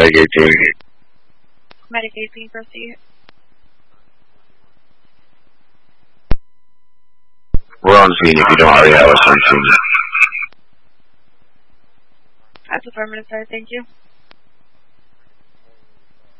Medic 18. Medic 18, proceed. We're on scene if you don't already have us on scene. That's affirmative, sir. Thank you.